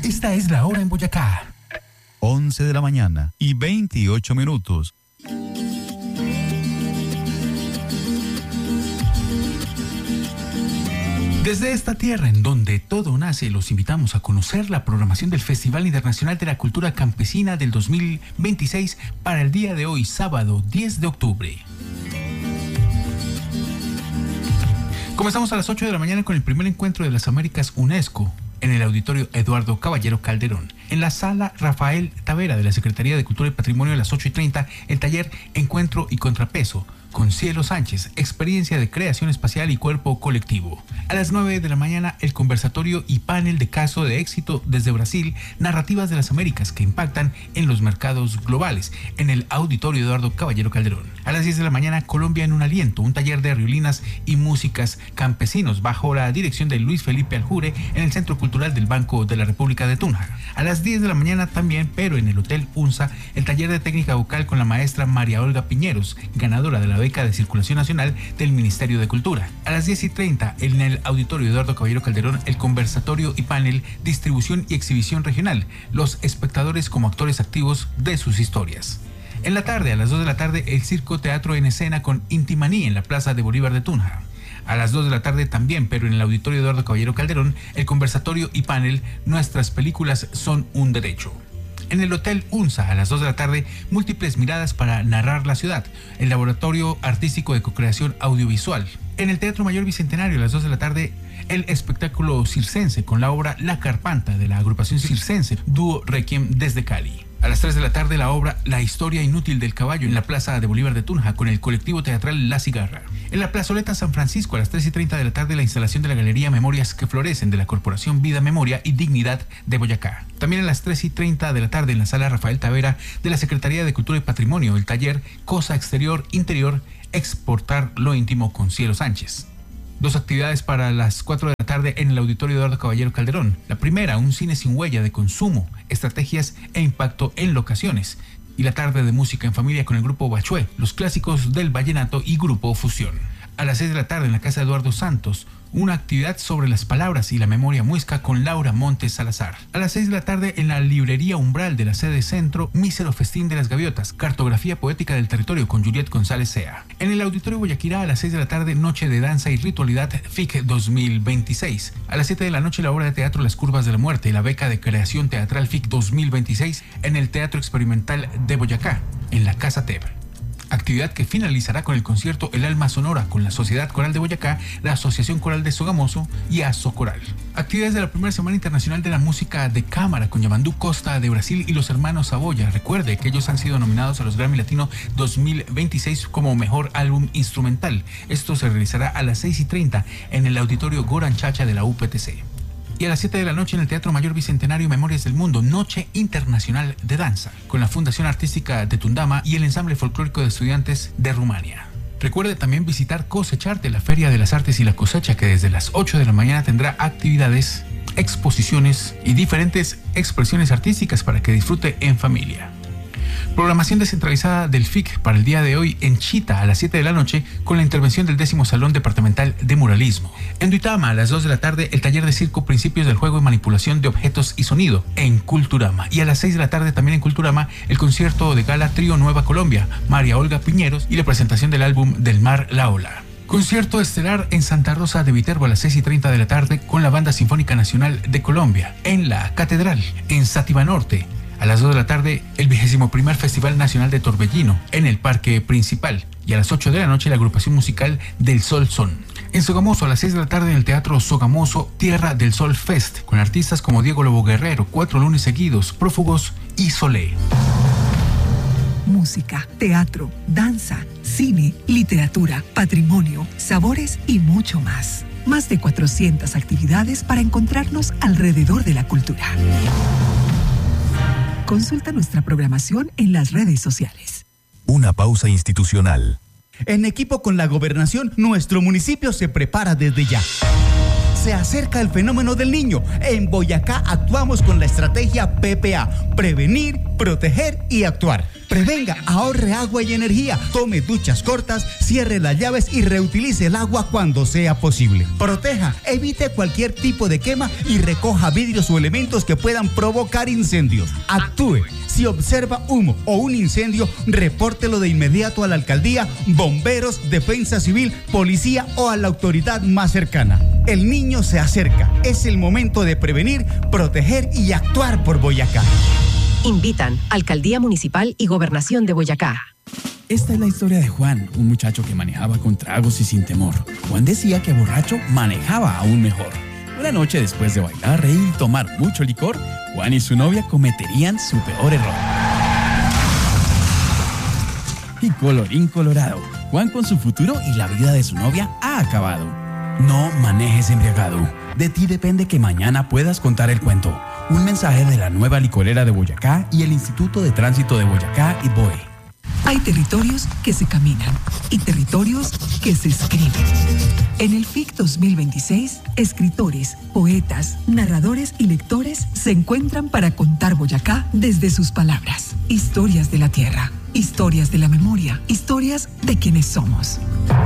Esta es la hora en Boyacá. 11 de la mañana y 28 minutos. Desde esta tierra en donde todo nace, los invitamos a conocer la programación del Festival Internacional de la Cultura Campesina del 2026 para el día de hoy, sábado 10 de octubre. Comenzamos a las 8 de la mañana con el primer encuentro de las Américas UNESCO en el Auditorio Eduardo Caballero Calderón. En la Sala Rafael Tavera de la Secretaría de Cultura y Patrimonio a las 8:30, el taller Encuentro y Contrapeso con Cielo Sánchez, experiencia de creación espacial y cuerpo colectivo. A las 9 de la mañana, el conversatorio y panel de caso de éxito desde Brasil, narrativas de las Américas que impactan en los mercados globales, en el Auditorio Eduardo Caballero Calderón. A las 10 de la mañana, Colombia en un aliento, un taller de riolinas y músicas campesinos bajo la dirección de Luis Felipe Aljure en el Centro Cultural del Banco de la República de Tunja. A las 10 de la mañana también, pero en el Hotel UNSA, el taller de técnica vocal con la maestra María Olga Piñeros, ganadora de la beca de Circulación Nacional del Ministerio de Cultura. A las 10:30, en el Auditorio Eduardo Caballero Calderón, el conversatorio y panel Distribución y Exhibición Regional, los espectadores como actores activos de sus historias. En la tarde, a las 2 de la tarde, el Circo Teatro en Escena con Intimaní en la Plaza de Bolívar de Tunja. A las 2 de la tarde también, pero en el Auditorio Eduardo Caballero Calderón, el conversatorio y panel Nuestras películas son un derecho. En el Hotel UNSA, a las 2 de la tarde, múltiples miradas para narrar la ciudad, el Laboratorio Artístico de Cocreación Audiovisual. En el Teatro Mayor Bicentenario, a las 2 de la tarde, el espectáculo circense con la obra La Carpanta de la agrupación circense Dúo Requiem desde Cali. A las 3 de la tarde, la obra La historia inútil del caballo en la Plaza de Bolívar de Tunja con el colectivo teatral La Cigarra. En la Plazoleta San Francisco, a las 3:30 de la tarde, la instalación de la Galería Memorias que Florecen de la Corporación Vida, Memoria y Dignidad de Boyacá. También a las 3:30 de la tarde, en la Sala Rafael Tavera de la Secretaría de Cultura y Patrimonio, el taller Cosa Exterior Interior, Exportar lo Íntimo con Cielo Sánchez. Dos actividades para las 4 de la tarde en el Auditorio Eduardo Caballero Calderón. La primera, un cine sin huella de consumo, estrategias e impacto en locaciones. Y la tarde de música en familia con el grupo Bachué, los clásicos del vallenato y grupo Fusión. A las 6 de la tarde en la Casa Eduardo Santos, una actividad sobre las palabras y la memoria muisca con Laura Montes Salazar. A las 6 de la tarde en la Librería Umbral de la sede Centro, Mísero Festín de las Gaviotas, cartografía poética del territorio con Juliet González Sea. En el Auditorio Boyaquirá, a las 6 de la tarde, Noche de Danza y Ritualidad FIC 2026. A las 7 de la noche, la obra de teatro Las Curvas de la Muerte y la beca de creación teatral FIC 2026 en el Teatro Experimental de Boyacá, en la Casa TEB. Actividad que finalizará con el concierto El Alma Sonora con la Sociedad Coral de Boyacá, la Asociación Coral de Sogamoso y Asocoral. Actividades de la primera Semana Internacional de la Música de Cámara con Yamandú Costa de Brasil y los hermanos Saboya. Recuerde que ellos han sido nominados a los Grammy Latino 2026 como Mejor Álbum Instrumental. Esto se realizará a las 6:30 en el Auditorio Goran Chacha de la UPTC. Y a las 7 de la noche en el Teatro Mayor Bicentenario Memorias del Mundo, Noche Internacional de Danza, con la Fundación Artística de Tundama y el Ensamble Folclórico de Estudiantes de Rumania. Recuerde también visitar Cosecharte, la Feria de las Artes y la Cosecha, que desde las 8 de la mañana tendrá actividades, exposiciones y diferentes expresiones artísticas para que disfrute en familia. Programación descentralizada del FIC para el día de hoy en Chita a las 7 de la noche con la intervención del 10º Salón Departamental de Muralismo. En Duitama a las 2 de la tarde el taller de circo Principios del Juego y Manipulación de Objetos y Sonido en Culturama. Y a las 6 de la tarde también en Culturama el concierto de gala Trío Nueva Colombia, María Olga Piñeros y la presentación del álbum Del Mar La Ola. Concierto estelar en Santa Rosa de Viterbo a las 6:30 de la tarde con la Banda Sinfónica Nacional de Colombia en la Catedral en Sátiva Norte. A las 2 de la tarde, el 21º Festival Nacional de Torbellino en el Parque Principal. Y a las 8 de la noche, la agrupación musical Del Sol Son. En Sogamoso, a las 6 de la tarde, en el Teatro Sogamoso, Tierra del Sol Fest, con artistas como Diego Lobo Guerrero, 4 lunes seguidos, Prófugos y Solé. Música, teatro, danza, cine, literatura, patrimonio, sabores y mucho más. Más de 400 actividades para encontrarnos alrededor de la cultura. Consulta nuestra programación en las redes sociales. Una pausa institucional. En equipo con la gobernación, nuestro municipio se prepara desde ya. Se acerca el fenómeno del niño. En Boyacá actuamos con la estrategia PPA: prevenir, proteger y actuar. Prevenga, ahorre agua y energía, tome duchas cortas, cierre las llaves y reutilice el agua cuando sea posible. Proteja, evite cualquier tipo de quema y recoja vidrios o elementos que puedan provocar incendios. Actúe. Si observa humo o un incendio, repórtelo de inmediato a la alcaldía, bomberos, defensa civil, policía o a la autoridad más cercana. El niño se acerca. Es el momento de prevenir, proteger y actuar por Boyacá. Invitan Alcaldía Municipal y Gobernación de Boyacá. Esta es la historia de Juan, un muchacho que manejaba con tragos y sin temor. Juan decía que borracho manejaba aún mejor. Una noche, después de bailar, reír y tomar mucho licor, Juan y su novia cometerían su peor error. Y colorín colorado, Juan con su futuro y la vida de su novia ha acabado. No manejes embriagado. De ti depende que mañana puedas contar el cuento. Un mensaje de la nueva licorera de Boyacá y el Instituto de Tránsito de Boyacá y BOE. Hay territorios que se caminan y territorios que se escriben. En el FIC 2026, escritores, poetas, narradores y lectores se encuentran para contar Boyacá desde sus palabras. Historias de la tierra, historias de la memoria, historias de quienes somos.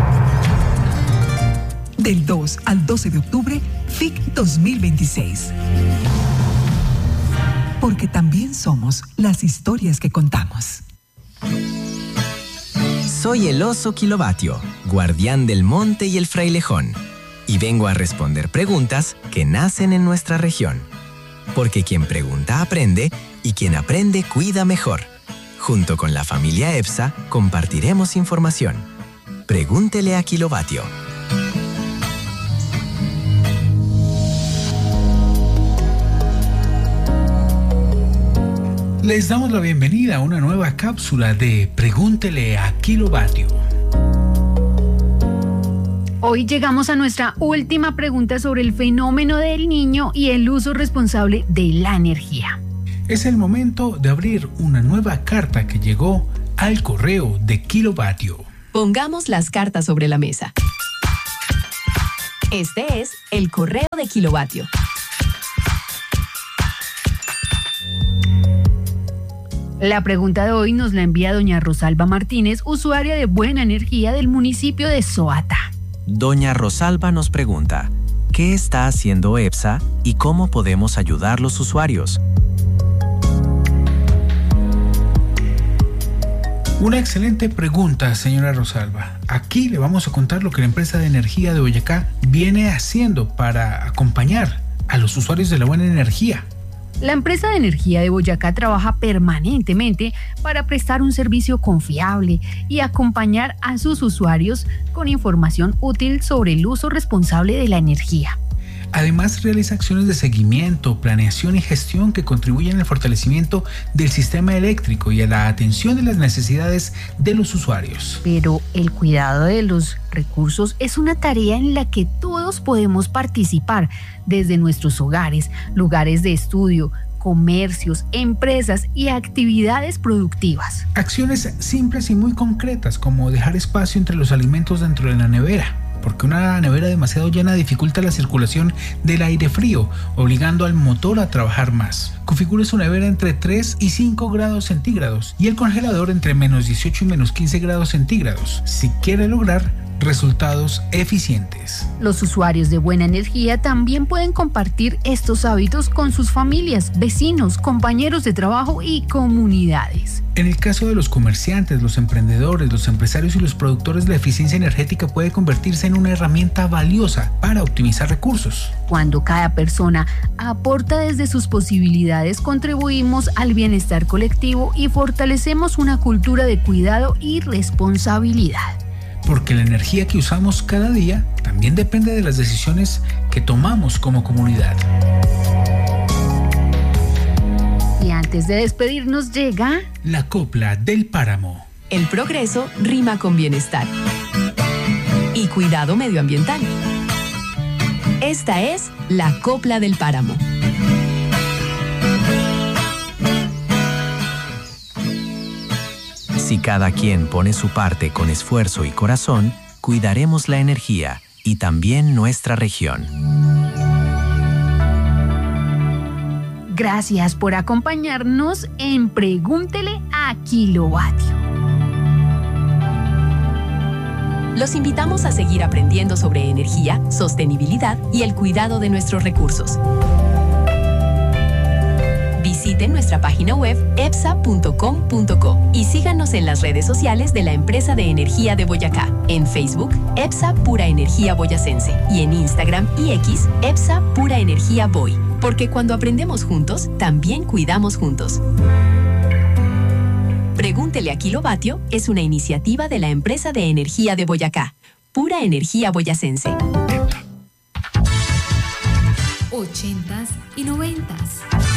Del 2 al 12 de octubre, FIC 2026. Porque también somos las historias que contamos. Soy el oso Kilovatio, guardián del monte y el frailejón, y vengo a responder preguntas que nacen en nuestra región. Porque quien pregunta aprende, y quien aprende cuida mejor. Junto con la familia EPSA compartiremos información. Pregúntele a Kilovatio. Les damos la bienvenida a una nueva cápsula de Pregúntele a Kilovatio. Hoy llegamos a nuestra última pregunta sobre el fenómeno del niño y el uso responsable de la energía. Es el momento de abrir una nueva carta que llegó al correo de Kilovatio. Pongamos las cartas sobre la mesa. Este es el correo de Kilovatio. La pregunta de hoy nos la envía doña Rosalba Martínez, usuaria de Buena Energía del municipio de Soata. Doña Rosalba nos pregunta, ¿qué está haciendo EPSA y cómo podemos ayudar a los usuarios? Una excelente pregunta, señora Rosalba. Aquí le vamos a contar lo que la empresa de energía de Boyacá viene haciendo para acompañar a los usuarios de la Buena Energía. La empresa de energía de Boyacá trabaja permanentemente para prestar un servicio confiable y acompañar a sus usuarios con información útil sobre el uso responsable de la energía. Además, realiza acciones de seguimiento, planeación y gestión que contribuyen al fortalecimiento del sistema eléctrico y a la atención de las necesidades de los usuarios. Pero el cuidado de los recursos es una tarea en la que todos podemos participar, desde nuestros hogares, lugares de estudio, comercios, empresas y actividades productivas. Acciones simples y muy concretas, como dejar espacio entre los alimentos dentro de la nevera, porque una nevera demasiado llena dificulta la circulación del aire frío, obligando al motor a trabajar más. Configure su nevera entre 3 y 5 grados centígrados y el congelador entre menos 18 y menos 15 grados centígrados, si quiere lograr resultados eficientes. Los usuarios de Buena Energía también pueden compartir estos hábitos con sus familias, vecinos, compañeros de trabajo y comunidades. En el caso de los comerciantes, los emprendedores, los empresarios y los productores, la eficiencia energética puede convertirse en una herramienta valiosa para optimizar recursos. Cuando cada persona aporta desde sus posibilidades, contribuimos al bienestar colectivo y fortalecemos una cultura de cuidado y responsabilidad. Porque la energía que usamos cada día también depende de las decisiones que tomamos como comunidad. Y antes de despedirnos llega la copla del páramo. El progreso rima con bienestar y cuidado medioambiental. Esta es la copla del páramo. Si cada quien pone su parte con esfuerzo y corazón, cuidaremos la energía y también nuestra región. Gracias por acompañarnos en Pregúntele a Kilovatio. Los invitamos a seguir aprendiendo sobre energía, sostenibilidad y el cuidado de nuestros recursos. Visiten nuestra página web epsa.com.co y síganos en las redes sociales de la Empresa de Energía de Boyacá. En Facebook, EPSA Pura Energía Boyacense. Y en Instagram y X, EPSA Pura Energía Boy. Porque cuando aprendemos juntos, también cuidamos juntos. Pregúntele a Kilovatio es una iniciativa de la Empresa de Energía de Boyacá. Pura Energía Boyacense. 80s y 90s.